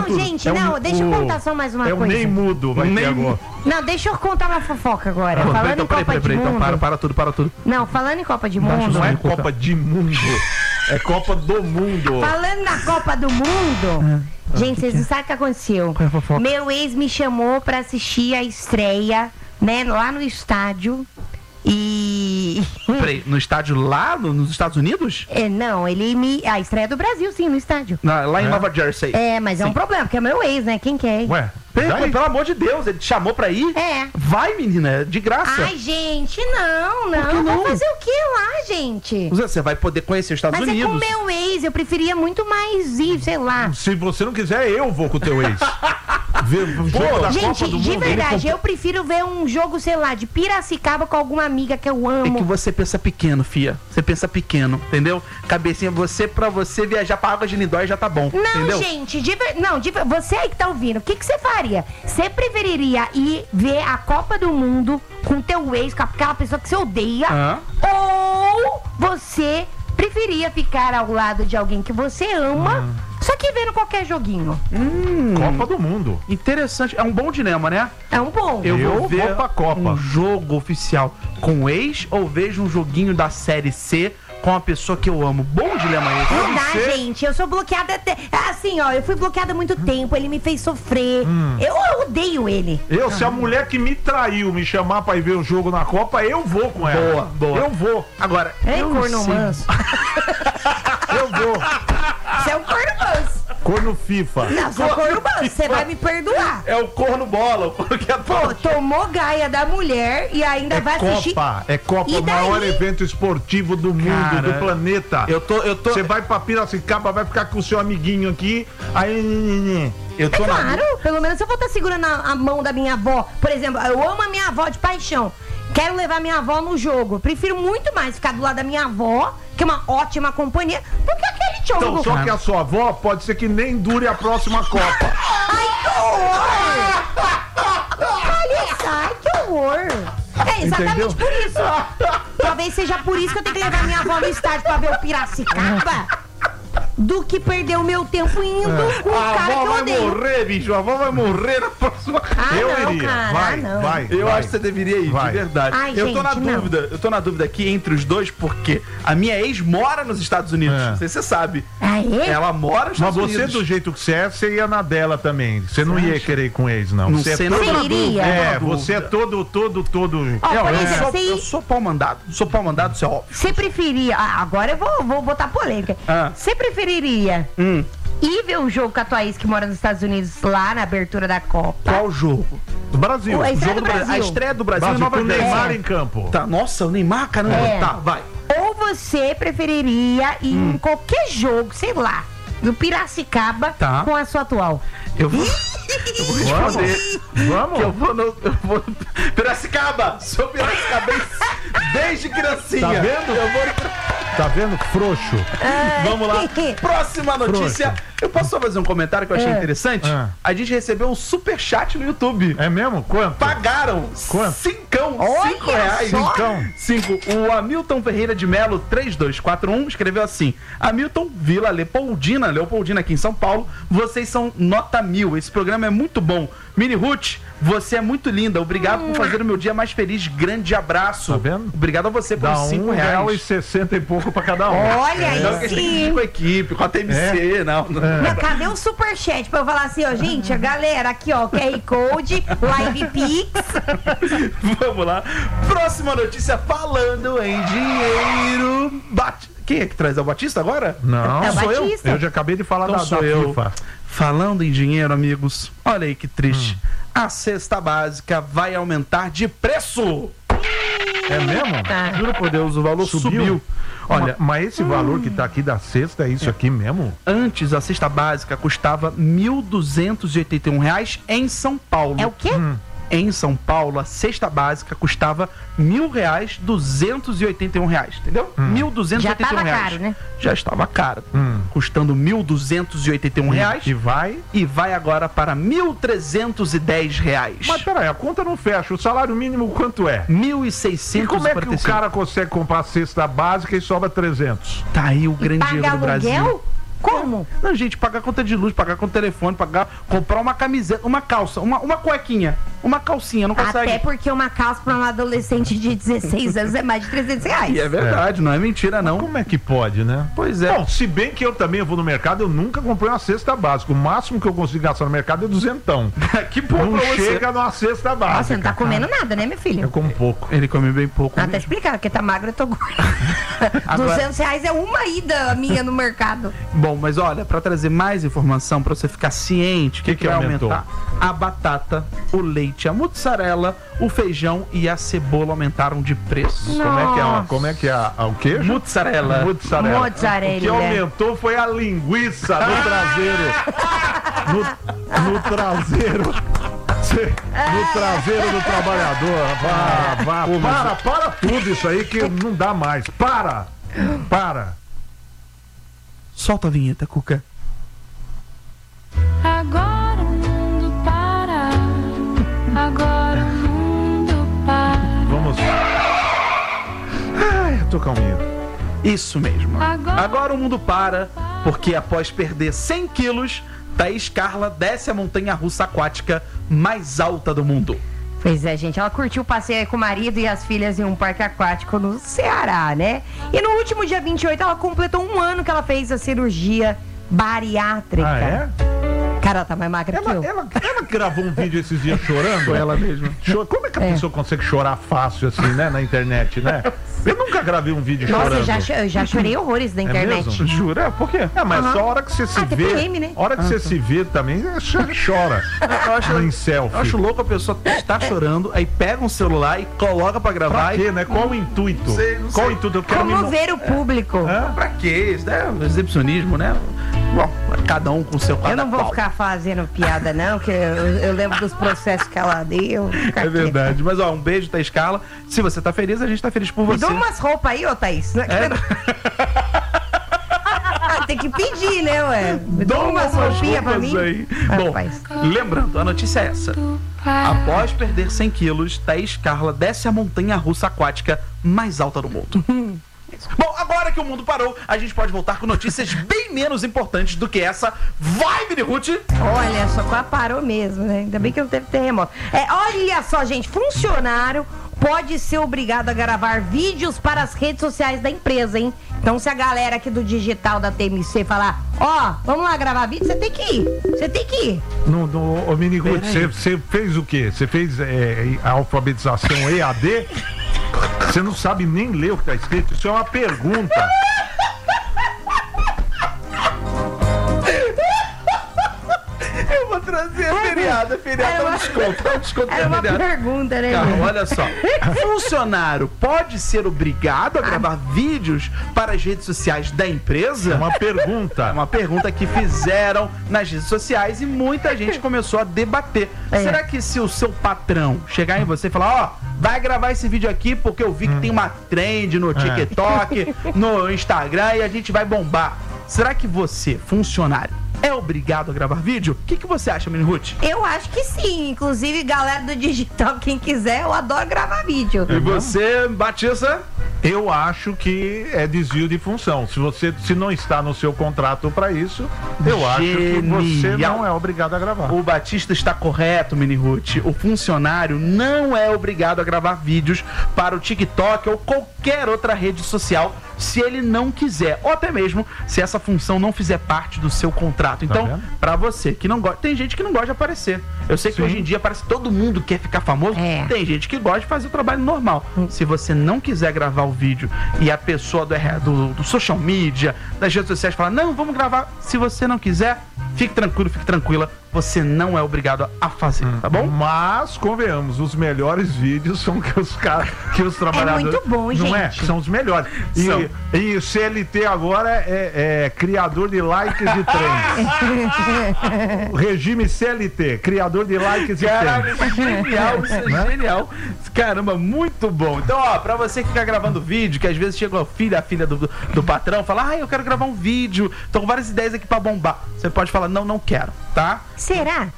tudo. Gente, deixa eu contar só mais uma coisa. É um nem mudo, vai ter agora. Não, deixa eu contar uma fofoca agora. Falando em Copa de Mundo. Então para tudo. Não, falando em Copa de Mundo. Não é Copa de Mundo, é Copa do Mundo. Falando na Copa do Mundo, gente, vocês não sabem o que aconteceu. Qual é a fofoca? Meu ex me chamou pra assistir a estreia, né, lá no estádio. E... Peraí, no estádio lá nos Estados Unidos? Não, a estreia do Brasil, sim, no estádio. Lá em Nova Jersey. Mas é um problema, porque é meu ex, né? Quem quer? Ué, Pelo amor de Deus, ele te chamou pra ir? Vai, menina, de graça. Ai, gente, não. Vou fazer o que lá, gente? Você vai poder conhecer os Estados Unidos. Mas é com meu ex, eu preferia muito mais ir, sei lá. Se você não quiser, eu vou com o teu ex. Gente, de verdade, eu prefiro ver um jogo, sei lá, de Piracicaba com alguma amiga que eu amo. É que você pensa pequeno, fia. Você pensa pequeno, entendeu? Cabecinha, pra você viajar pra Água de Lindóia já tá bom, não, entendeu? Gente, você aí que tá ouvindo, o que você faria? Você preferiria ir ver a Copa do Mundo com teu ex, com aquela pessoa que você odeia? Ou você preferia ficar ao lado de alguém que você ama, só que vendo qualquer joguinho? Copa do Mundo. Interessante, é um bom dilema, né? É um bom. Eu vou ver pra Copa. Um jogo oficial com o ex ou vejo um joguinho da Série C com a pessoa que eu amo? Bom dilema esse. Não dá, gente. Eu sou bloqueada. Assim, ó, eu fui bloqueada há muito tempo. Ele me fez sofrer. Eu odeio ele. Se a mulher que me traiu me chamar pra ir ver o jogo na Copa, eu vou com ela. Boa. Eu vou. Agora, corno manso. Eu vou. Você é um corno manso. Corno FIFA. Não, sou corno manso. Você vai me perdoar. É o corno bola. O corno que tomou gaia da mulher e ainda vai assistir. É Copa, o maior evento esportivo do mundo, do planeta. Eu tô. Você vai pra Piracicaba, vai ficar com o seu amiguinho aqui. Aí. Claro, pelo menos eu vou estar segurando a mão da minha avó. Por exemplo, eu amo a minha avó de paixão. Quero levar minha avó no jogo. Prefiro muito mais ficar do lado da minha avó, que é uma ótima companhia, do que aquele jogo. Então, só que a sua avó pode ser que nem dure a próxima Copa. Ai, que horror! Olha, sai, que horror! É exatamente por isso. Talvez seja por isso que eu tenho que levar minha avó no estádio pra ver o Piracicaba. Do que perder o meu tempo indo com o cara que eu odeio. A avó vai morrer, bicho. A avó vai morrer na próxima. Eu iria. Cara, vai. Eu acho que você deveria ir, de verdade. Ai, eu tô na dúvida. Eu tô na dúvida aqui entre os dois, porque a minha ex mora nos Estados Unidos. Não sei se você sabe. Ela mora nos Estados Unidos. Mas você, do jeito que você ia na dela também. Você não ia querer ir com ex, não. Não você sei, não iria. Você é todo. Eu sou pau mandado. Sou pau mandado, isso é óbvio. Você preferia. Agora eu vou botar polêmica. Você preferiria ir ver um jogo com a tua ex que mora nos Estados Unidos lá na abertura da Copa? Qual jogo? Do Brasil. A estreia do Brasil. A estreia do Brasil em Nova com o Neymar em campo. Tá, nossa, o Neymar, caramba. Tá, vai. Ou você preferiria ir em qualquer jogo, sei lá, do Piracicaba com a sua atual? Eu vou responder. Vamos? Eu vou Piracicaba! Sou piracicabense desde criancinha. Tá vendo? Tá vendo? Frouxo. Vamos lá. Próxima notícia. Frouxo. Eu posso só fazer um comentário que eu achei interessante? A gente recebeu um superchat no YouTube. É mesmo? Quanto? Pagaram. Quanto? Cincão. Olha R$5. 5. O Hamilton Ferreira de Melo 3241 escreveu assim: Hamilton, Vila Leopoldina aqui em São Paulo. Vocês são nota 1000. Esse programa é muito bom. Mini Ruth, você é muito linda. Obrigado por fazer o meu dia mais feliz. Grande abraço. Tá vendo? Obrigado a você por R$5. R$1,60 e pouco pra cada um. Olha aí, Não, que a gente tem que ir com a equipe, com a TMC, não. Mas cadê o superchat pra eu falar assim, ó, gente, a galera, aqui, ó, QR Code, Live Pix. Vamos lá. Próxima notícia, falando em dinheiro. Quem é que traz? É o Batista agora? Não, é o sou Batista. Eu já acabei de falar Então da sou eu. FIFA. Falando em dinheiro, amigos, olha aí que triste. A cesta básica vai aumentar de preço. É mesmo? Juro por Deus, o valor subiu. Olha, mas esse valor que tá aqui da cesta é isso aqui mesmo? Antes a cesta básica custava R$ 1.281 em São Paulo. É o quê? Em São Paulo, a cesta básica custava R$ 1.281, entendeu? R$1.281. Já tava caro, né? Já estava caro. Custando R$ 1.281. E vai agora para R$ 1.310. Mas peraí, a conta não fecha. O salário mínimo quanto é? R$ 1.645. E como é que o cara consegue comprar a cesta básica e sobra 300? Tá aí o grande erro do Brasil. Como? Não, gente, pagar conta de luz, pagar conta de telefone, comprar uma camiseta, uma calça, uma cuequinha, uma calcinha, não consegue. Até porque uma calça pra um adolescente de 16 anos é mais de R$300. E é verdade, não é mentira, não. Como é que pode, né? Pois é. Bom, se bem que eu também vou no mercado, eu nunca comprei uma cesta básica. O máximo que eu consigo gastar no mercado é duzentão. Que bom Não pra você. chega numa cesta básica. Você não tá comendo nada, né, meu filho? Eu como pouco. Ele come bem pouco. Até explicar, porque tá magro, eu tô gordo. Agora- R$200 é uma ida minha no mercado. Bom, mas olha, pra trazer mais informação, pra você ficar ciente, o que vai aumentou? aumentar? A batata, o leite, a mussarela, o feijão e a cebola aumentaram de preço. Como é que é o queijo? Mussarela. Mozzarella. Mozzarella. O que aumentou foi a linguiça no traseiro. No traseiro. No traseiro do trabalhador. Para tudo isso aí que não dá mais. Para. Solta a vinheta, Cuca. Agora o mundo para. Agora o mundo para. Vamos. Ai, eu tô calminho. Isso mesmo. Agora- Agora o mundo para, porque após perder 100 quilos, Thaís Carla desce a montanha-russa aquática mais alta do mundo. Pois é, gente, ela curtiu o passeio aí com o marido e as filhas em um parque aquático no Ceará, né? E no último dia 28, ela completou um ano que ela fez a cirurgia bariátrica. Ah, é? Cara, ela tá mais magra que eu. Ela gravou um vídeo esses dias chorando? Ela mesma. Como é que a pessoa consegue chorar fácil assim, né? Na internet, né? Eu nunca gravei um vídeo Nossa, chorando. eu já chorei horrores na internet. mesmo? Jura? Por quê? É, mas só a hora que você se vê. TPM, né? A hora que você se vê também, você chora. Em selfie. Eu acho louco a pessoa estar chorando, aí pega um celular e coloca pra gravar. Pra quê, né? Qual o intuito? Não sei, não Qual o sei. intuito? Eu quero Como ver o público? Pra quê? Isso é exibicionismo, né? Bom, cada um com o seu Eu não vou quadra-pau. ficar fazendo piada, não, que eu lembro dos processos que ela deu. É verdade. Mas ó, um beijo, Thaís Carla. Se você tá feliz, a gente tá feliz por Me você. dá umas roupas aí, ô Thaís. Tem que pedir, né, ué? Me dá umas roupinhas pra mim. Aí. Bom, Rapaz. lembrando, a notícia é essa. Para. Após perder 100 quilos, Thaís Carla desce a montanha-russa aquática mais alta do mundo. Bom, agora que o mundo parou, a gente pode voltar com notícias bem menos importantes do que essa. Vai, Mini Ruth! Olha só, quase parou mesmo, né? Ainda bem que não teve terremoto. Olha só, gente, funcionário pode ser obrigado a gravar vídeos para as redes sociais da empresa, hein? Então, se a galera aqui do digital da TMC falar, vamos lá gravar vídeo, você tem que ir. Você tem que ir. Ô, Miniguti, você fez o quê? Você fez a alfabetização EAD? Você não sabe nem ler o que tá escrito? Isso é uma pergunta. Eu vou trazer a feriada dá um desconto, Era uma feriado. pergunta, né? Carla, meu? olha só. Funcionário pode ser obrigado a gravar vídeos para as redes sociais da empresa? É uma pergunta. É uma pergunta que fizeram nas redes sociais e muita gente começou a debater. Será que se o seu patrão chegar em você e falar, vai gravar esse vídeo aqui porque eu vi que tem uma trend no TikTok, no Instagram e a gente vai bombar. Será que você, funcionário, é obrigado a gravar vídeo? O que você acha, Mini Ruth? Eu acho que sim. Inclusive, galera do digital, quem quiser, eu adoro gravar vídeo. E você, Batista? Eu acho que é desvio de função. Se não está no seu contrato para isso, eu acho que você Genial. não é obrigado a gravar. O Batista está correto, Mini Ruth. O funcionário não é obrigado a gravar vídeos para o TikTok ou qualquer outra rede social se ele não quiser, ou até mesmo se essa função não fizer parte do seu contrato. Então, vendo? pra você que não gosta, tem gente que não gosta de aparecer. Eu sei que Sim. hoje em dia parece que todo mundo quer ficar famoso. Tem gente que gosta de fazer o trabalho normal. Se você não quiser gravar o vídeo e a pessoa do social media, das redes sociais fala, não, vamos gravar. Se você não quiser, fique tranquilo, fique tranquila. Você não é obrigado a fazer, tá bom? Mas, convenhamos, os melhores vídeos são que os trabalhadores... muito bom, Não é? gente. São os melhores. São. E o CLT agora é criador de likes de trens. O regime CLT, criador de likes de Caralho, trens. genial, isso é genial. Caramba, muito bom. Então, ó, pra você que fica gravando vídeo, que às vezes chega a filha do patrão, fala, eu quero gravar um vídeo, tô com várias ideias aqui pra bombar. Você pode falar, não quero, tá? Será?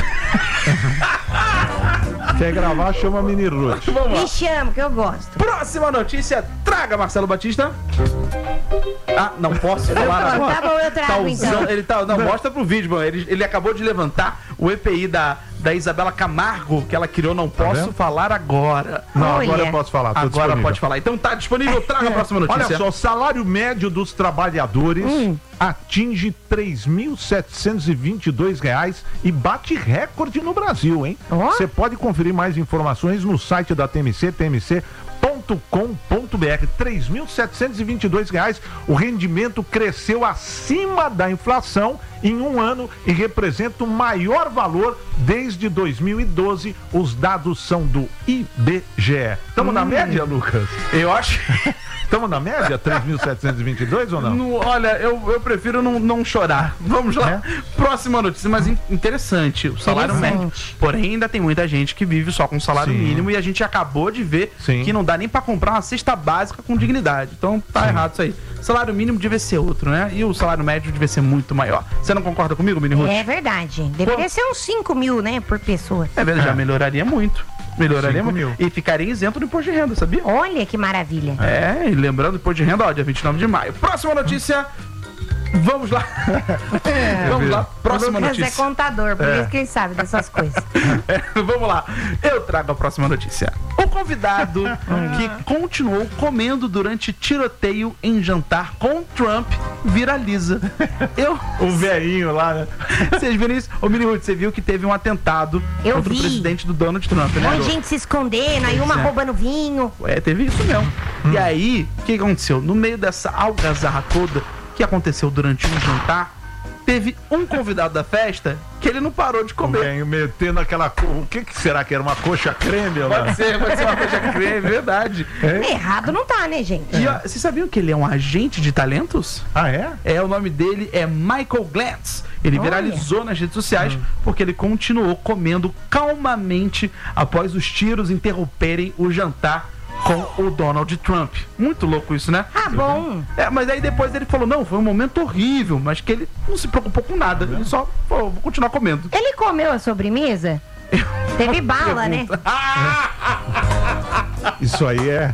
Quer gravar, chama a Mini Ruth. Vamos lá. Me chama, que eu gosto. Próxima notícia, traga, Marcelo Batista. Ah, não posso falar agora. Tá bom, eu trago então. Não, mostra pro vídeo, mano. Ele acabou de levantar o EPI da Isabela Camargo, que ela criou. Não posso falar agora. Não, agora eu posso falar. Agora disponível. pode falar. Então tá disponível, traga a próxima notícia. Olha só, o salário médio dos trabalhadores atinge R$ 3.722 e bate recorde no Brasil, hein? Você pode conferir mais informações no site da TMC, tmc.com.br. R$ 3.722. O rendimento cresceu acima da inflação em um ano e representa o maior valor desde 2012. Os dados são do IBGE. Estamos na média, Lucas? Eu acho. Estamos na média? 3.722 ou não? Olha, eu prefiro não chorar. Vamos lá. Próxima notícia, mas interessante. O salário médio. Porém, ainda tem muita gente que vive só com salário mínimo e a gente acabou de ver que não dá nem pra comprar uma cesta básica com dignidade. Então tá errado isso aí. Salário mínimo devia ser outro, né? E o salário médio devia ser muito maior. Você não concorda comigo, Mini Ruth? É verdade. Deveria ser uns 5 mil, né, por pessoa. É verdade, já melhoraria muito. Melhoraria muito. E ficaria isento do imposto de renda, sabia? Olha que maravilha. E lembrando, o imposto de renda, ó, dia 29 de maio. Próxima notícia. Vamos lá. Vamos lá. Próxima notícia. Lucas é contador, por isso que ele sabe dessas coisas. Vamos lá. Eu trago a próxima notícia. O convidado que continuou comendo durante tiroteio em jantar com Trump viraliza. O velhinho lá, né? Vocês viram isso? Ô, Mini Ruth, você viu que teve um atentado contra o presidente do Donald Trump, né? Muita gente se escondendo, aí uma roubando vinho. Teve isso mesmo. E aí, o que aconteceu? No meio dessa algazarra toda que aconteceu durante um jantar, teve um convidado da festa que ele não parou de comer. Metendo aquela... O que será que era? Uma coxa creme? Pode ser uma coxa creme, verdade. Errado não tá, né, gente? E ó, vocês sabiam que ele é um agente de talentos? Ah, é? O nome dele é Michael Glantz. Ele viralizou nas redes sociais porque ele continuou comendo calmamente após os tiros interromperem o jantar com o Donald Trump. Muito louco isso, né? Ah, bom. Mas aí depois ele falou, não, foi um momento horrível, mas que ele não se preocupou com nada. Ele só falou, vou continuar comendo. Ele comeu a sobremesa? Teve bala, né? Isso aí é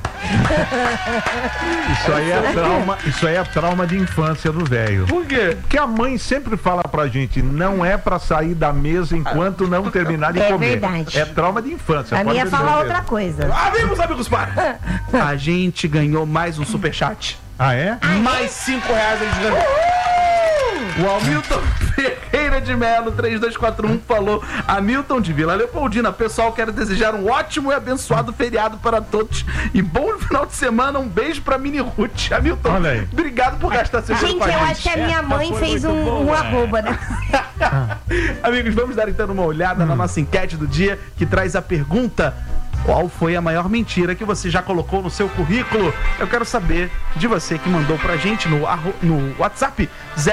trauma. Isso aí é trauma de infância do velho. Por quê? Porque a mãe sempre fala pra gente, não é pra sair da mesa enquanto não terminar de comer. É verdade. É trauma de infância. A minha fala outra coisa. Amigos, para! A gente ganhou mais um superchat. Ah, é? Mais R$5 a gente ganhou. O Hamilton Ferreira de Melo 3241 falou: Hamilton de Vila Leopoldina, pessoal, quero desejar um ótimo e abençoado feriado para todos e bom final de semana. Um beijo pra Mini Ruth. Hamilton, obrigado por gastar seu dinheiro com a gente. Eu acho que a minha mãe fez um arroba, né? Amigos, vamos dar então uma olhada na nossa enquete do dia, que traz a pergunta: qual foi a maior mentira que você já colocou no seu currículo? Eu quero saber de você que mandou pra gente no WhatsApp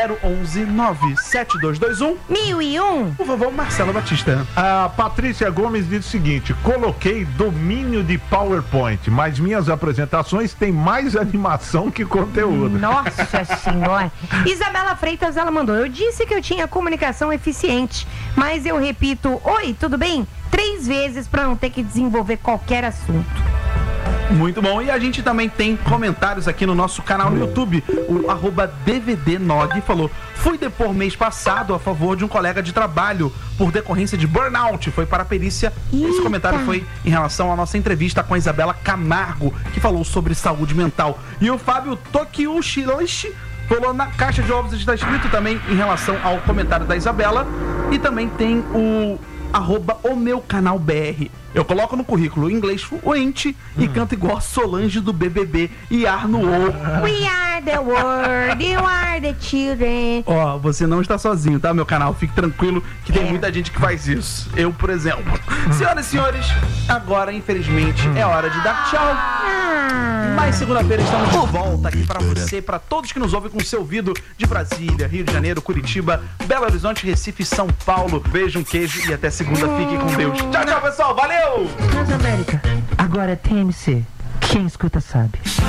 011-97221-1001. Por favor, Marcelo Batista. A Patrícia Gomes diz o seguinte: coloquei domínio de PowerPoint, mas minhas apresentações têm mais animação que conteúdo. Nossa Senhora. Isabela Freitas, ela mandou: eu disse que eu tinha comunicação eficiente, mas eu repito, oi, tudo bem? 3 vezes para não ter que desenvolver qualquer assunto. Muito bom. E a gente também tem comentários aqui no nosso canal no YouTube. O @DVDnog falou: fui depor mês passado a favor de um colega de trabalho por decorrência de burnout. Foi para a perícia. Esse comentário foi em relação à nossa entrevista com a Isabela Camargo, que falou sobre saúde mental. E o Fábio Tokiushi falou: na caixa de ovos está escrito também em relação ao comentário da Isabela. E também tem o @omeucanalbr. Eu coloco no currículo inglês fluente e canto igual Solange do BBB e Arno. We are the world, you are the children. Ó, você não está sozinho, tá, meu canal? Fique tranquilo que tem muita gente que faz isso. Eu, por exemplo. Senhoras e senhores, agora, infelizmente, é hora de dar tchau. Mas segunda-feira estamos de volta aqui para você, para todos que nos ouvem com seu ouvido de Brasília, Rio de Janeiro, Curitiba, Belo Horizonte, Recife, São Paulo. Beijo, um queijo e até segunda. Fique com Deus. Tchau, tchau, pessoal. Valeu! Transamérica, agora é TMC. Quem escuta sabe.